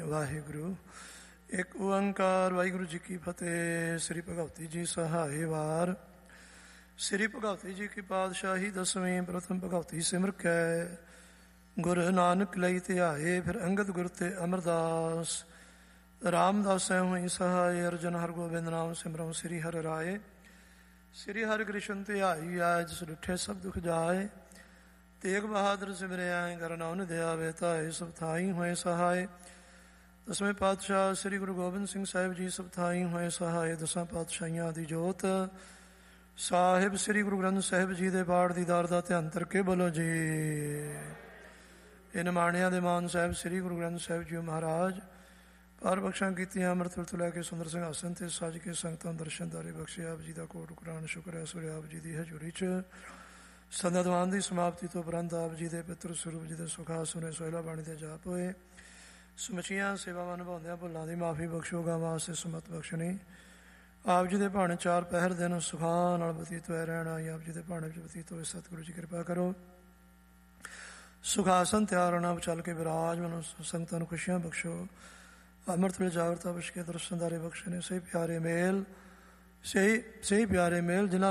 ਵਾਹਿਗੁਰੂ। ਇੱਕ ਓੰਕਾਰ ਵਾਹਿਗੁਰੂ ਜੀ ਕੀ ਫਤਿਹ। ਸ੍ਰੀ ਭਗਵਤੀ ਜੀ ਸਹਾਏ ਵਾਰ। ਸ੍ਰੀ ਭਗਵਤੀ ਜੀ ਕੀ ਪਾਤਸ਼ਾਹੀ ਦਸਵੀਂ। ਪ੍ਰਥਮ ਭਗਵਤੀ ਸਿਮਰ ਕੈ ਗੁਰ ਨਾਨਕ ਲਈ ਧਿਆਏ। ਫਿਰ ਅੰਗਦ ਗੁਰ ਤੇ ਅਮਰਦਾਸ। ਰਾਮਦਾਸ ਹੋਈ ਸਹਾਏ। ਅਰਜਨ ਹਰਗੋਬਿੰਦ ਨਾਮ ਸਿਮਰਉ ਸ੍ਰੀ ਹਰਿ ਰਾਏ। ਸ੍ਰੀ ਹਰਿ ਕ੍ਰਿਸ਼ਨ ਧਿਆਈ ਆਇ ਜਿਸ ਡਿਠੇ ਸਭ ਦੁਖ ਜਾਏ। ਤੇਗ ਬਹਾਦਰ ਸਿਮਰਿਆ ਕਰ ਨਾਉਨ ਦਿਆ ਵੇਤਾਏ। ਸਭ ਥਾਈ ਹੋਏ ਸਹਾਏ। ਦਸਵੇਂ ਪਾਤਸ਼ਾਹ ਸ੍ਰੀ ਗੁਰੂ ਗੋਬਿੰਦ ਸਿੰਘ ਸਾਹਿਬ ਜੀ ਸਭ ਥਾਈ ਹੋਏ ਸਹਾਏ। ਦਸਾਂ ਪਾਤਸ਼ਾਹੀਆਂ ਦੀ ਜੋਤ ਸਾਹਿਬ ਸ੍ਰੀ ਗੁਰੂ ਗ੍ਰੰਥ ਸਾਹਿਬ ਜੀ ਦੇ ਪਾਠ ਦੀ ਦਾਰ ਦਾ ਧਿਆਨ ਕਰਕੇ ਬੋਲੋ ਜੀ। ਇਹ ਨਿਮਾਣਿਆਂ ਦੇ ਮਾਨ ਸਾਹਿਬ ਸ੍ਰੀ ਗੁਰੂ ਗ੍ਰੰਥ ਸਾਹਿਬ ਜੀ ਮਹਾਰਾਜ ਪਾਰ ਬਖਸ਼ਾਂ ਕੀਤੀਆਂ ਅੰਮ੍ਰਿਤ ਵੇਲੇ ਤੋਂ ਲੈ ਕੇ ਸੁੰਦਰ ਸਿੰਘਾਸਨ ਤੇ ਸੱਜ ਕੇ ਸੰਗਤਾਂ ਦਰਸ਼ਨ ਦਾਰੇ ਬਖਸ਼ੇ। ਆਪ ਜੀ ਦਾ ਕੋਟ ਕੁਰਾਨ ਸ਼ੁਕਰ ਹੈ। ਸੋ ਆਪ ਜੀ ਦੀ ਹਜ਼ੂਰੀ 'ਚ ਸੰਦਦਵਾਨ ਦੀ ਸਮਾਪਤੀ ਤੋਂ ਉਪਰੰਤ ਆਪ ਜੀ ਦੇ ਪਿੱਤਰ ਸਰੂਪ ਜੀ ਦੇ ਸੁਖਾਸਨ ਸੋਹਿਲਾ ਬਾਣੀ ਦੇ ਜਾਪ ਹੋਏ। ਸਮੁੱਚੀਆਂ ਸੇਵਾਵਾਂ ਨਿਭਾਉਂਦਿਆਂ ਭੁੱਲਾਂ ਦੀ ਮਾਫੀ ਬਖਸ਼ੋ। ਗਾਵਾਂ ਵਾਸਤੇ ਸਮਤ ਬਖਸ਼ਣੀ। ਆਪ ਜੀ ਦੇ ਭਾਣੇ 4 ਪਹਿਰ ਦਿਨ ਸੁਖਾਂ ਨਾਲ ਬਤੀਤ ਹੋਇਆ ਰਹਿਣਾ। ਆਪ ਜੀ ਦੇ ਭਾਣੇ ਵਿੱਚ ਬਤੀਤ ਹੋਏ ਸਤਿਗੁਰੂ ਜੀ ਕਿਰਪਾ ਕਰੋ। ਸੁਖਾਸਨ ਤਿਆਰ ਹੋਣਾ ਚੱਲ ਕੇ ਵਿਰਾਜਮਾਨ ਸੰਗਤਾਂ ਨੂੰ ਖੁਸ਼ੀਆਂ ਬਖਸ਼ੋ। ਅੰਮ੍ਰਿਤ ਵੇਲੇ ਜਾਗਰਤਾ ਬਖਸ਼ ਕੇ ਦਰਸ਼ਨ ਦਾਰੇ ਬਖਸ਼ੇ ਨੇ। ਸਹੀ ਪਿਆਰੇ ਮੇਲ ਜਿਨ੍ਹਾਂ